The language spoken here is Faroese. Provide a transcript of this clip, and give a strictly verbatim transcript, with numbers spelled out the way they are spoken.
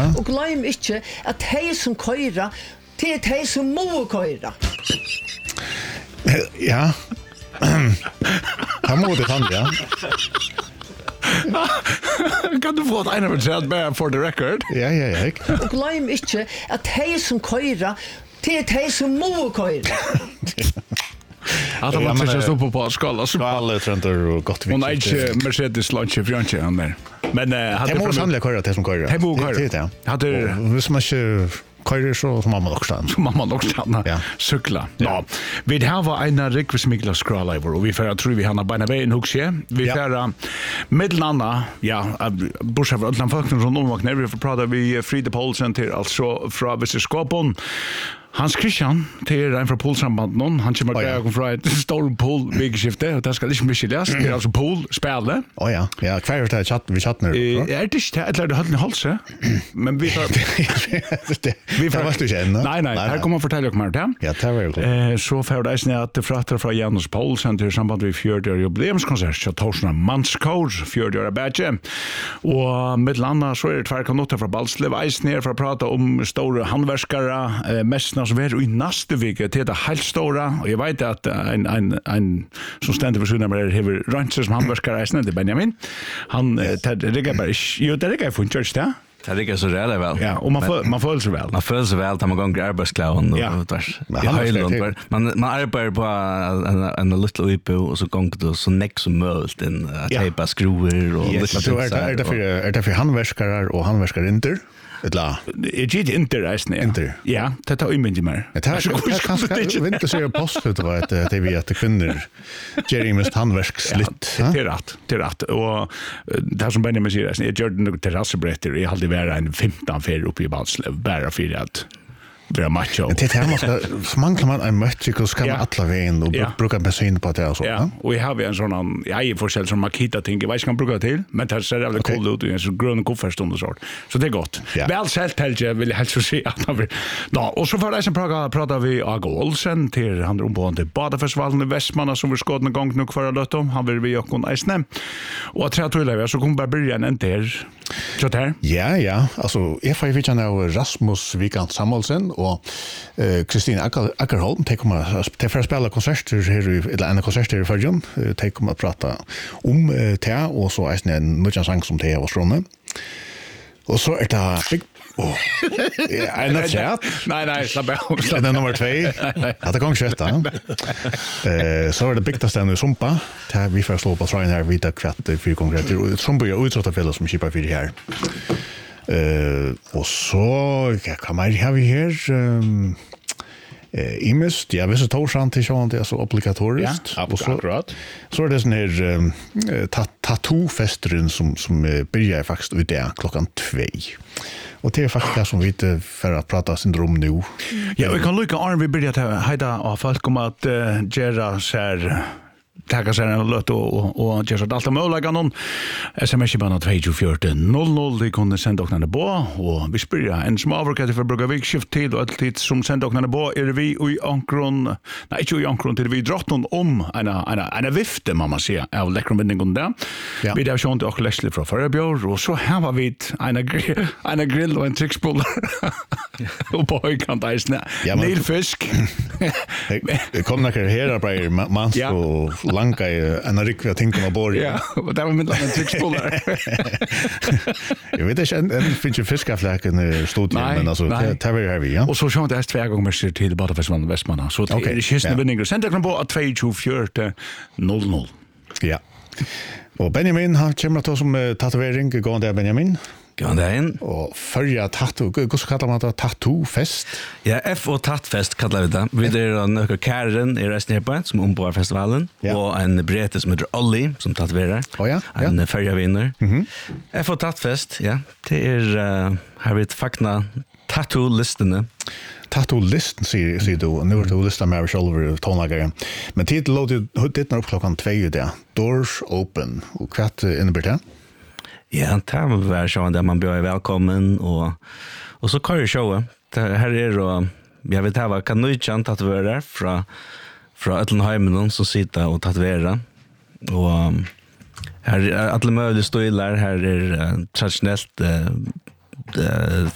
Og glöm inte att de som köra till de som må köra. Ja. Han må det han, ja. Kan du få ett ena med sätt bara for the record? Ja, ja, ja. Och glöm inte att de som köra till de som må köra. Att han måste just stå på skala så alla trender och gott vi. Hon är inte Mercedes launch för inte han där. Men hade det måste handla köra det som köra. Det borde köra. Hade visst man inte köra så som man också stannar. Som man också stannar. Cykla. Ja. Vi har en rekvismigla scroll över och vi får tror vi har bara vägen huxje. Vi får mellanna ja, bussar för alla folk från omvakna vi får prata vi Frida Paulsen till alltså från Västerskapon. Hans Christian, det är en från poolsambanden. Han kommer att gå från ett stor pool-vigskifte, och det ska liksom bli läst. Det är alltså pool-spelare. Oh ja, ja, kvar är det chatt, vi chattnar. Är det inte, eller det höll ni halse? Men vi får... Vi får vart du känner. Nej, nej, här kommer att fortälja om det. Ja, det var ju klart. Så får det är att det fraktar från Janus Paulsen till samband med fjärde jubileumskonsert, så Torsna Manskår, fjärde år badge. Och med landa så är det två kanoter från Balslev Eisner för att prata om stora handverskare, mest som är i nästa vecka till det helt stora och jag vet att en en en som ständer för såna med hever rancher som handverkare är det Benjamin. Han det riggar bara ju det riggar från church där. Det riggar så rätt väl. Ja, och man får man får så väl. Man får så väl att man går arbetsklaven och vars. Ja, man man arbetar på en en liten uppe och så går det så näck som möjligt en tejpa skruvar och lite är det för är det för handverkare och handverkarinder. Etla. Jag gick inte resten. Inte. Ja, det tar ju mycket mer. Det här kanske jag vet inte så jag postar det var att det vi att kvinnor Jerry mest handverkslitt. Det är rätt. Det är rätt. Och det som Benjamin säger är jag gör något terrassbrätter. Jag hade varit en femton för uppe i Balslev bara för att vara macho. Det här måste så man kan man en match och ska man alla vägen och bruka bensin på det så. Ja, och vi har en sån ja i forskell som Makita tänker vad ska man bruka till? Men det ser jävligt cool ut i en så grön kofferstund och så. Så det är gott. Väl sält helt jag vill helst se att han då och så för det som pratar pratar vi Ago Olsen till han om på den badafestivalen i Västmanna som vi skådde en gång nu för att om han vill vi och kon Eisne. Och jag tror att det så kommer bara börja en där. Så där. Ja, ja, alltså jag får ju känna Rasmus Vikant Samuelsen och eh Kristina Ackerholm tar kommer till för att spela konserter här i eller en konsert i Färjön tar kommer att prata om te och så är det en mycket sång som te och såna. Och så är det big oh. Jag är chat. Nej nej, slapp av. Det är nummer två. Att det går kött då. Eh så är det big test den sumpa. Det vi får slå på train här vita kvatt för konkret. Som börjar utsätta fel som chipar för det här. Eh och så kan man ha vi här um, eh imist ja visst Torsand till sånt det är så obligatoriskt ja, och så så är det sån här um, tattoo-festeren som som uh, börjar faktiskt ut där klockan två. Och det är faktiskt det som vi inte för att prata syndrom nu. Ja, vi kan lucka arm vi börjar ta hejda och folk om att uh, göra så här tacka sig en lött och och just att allt möjliga någon sms i bana två fyra noll noll det kunde sända och när på och vi spyrja en som avverkade för brukar vi skift tid och alltid som sända och när på är vi i ankron nej inte i ankron till vi drottning om en en en vifte mamma säger av läckermendingen där vi har schon också läsligt från Förebjör och så här var vi en en grill och en trickspool och på kan det snä nilfisk det kommer några här på mans och langa en riktiga ting på bord. Ja, och det var med en trickspolar. Jag vet inte en finns ju fiskafläcken i studion men alltså det tar vi här vi ja. Och så sånt är två gånger mer till badafestivalen i Västmanna. Så det är kisten vinning. Sända kan på två fyra noll noll. Ja. Och Benjamin har kommer att som tatuering går där Benjamin. Går där in och förja tattoo. Hur ska kallar man det tattoo-fest? Ja, F och tattfest kallar vi det. Vi är en öka Karen i resten på som ombor festivalen och en brete som heter Olli som tatuerar. Oh ja. En förja vinner. Mhm. F och tattfest, ja. Det är har vi ett fakna tattoo-listene. Tattoo-listen säger säger du nu är det lista med shoulder tonlager. Men titel låter det när upp klockan två där. Doors open och kvart innebär det. Ja, det var så där man blir välkommen och och så kör showen. Det här är då jag vet här var kan nu chanta att vara där från från Ötlenheimen som sitter och tatuera och här alla möjliga stilar här är traditionellt